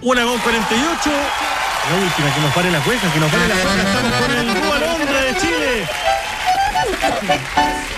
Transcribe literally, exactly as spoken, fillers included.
Una con cuarenta y ocho. La última, que nos pare la cueca, que nos pare la cueca. Estamos con el Dúo Alondra de Chile.